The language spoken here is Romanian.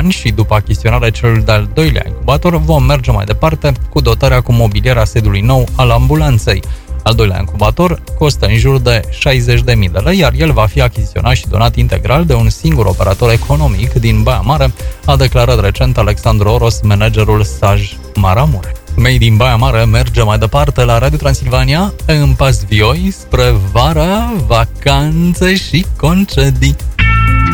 ani și după achiziționarea celui de-al doilea incubator vom merge mai departe cu dotarea cu mobilier a sediului nou al ambulanței. Al doilea incubator costă în jur de 60.000 de lei, iar el va fi achiziționat și donat integral de un singur operator economic din Baia Mare, a declarat recent Alexandru Oros, managerul Saj Maramureș. Made din Baia Mare merge mai departe la Radio Transilvania în pas vioi spre vara, vacanțe și concedii.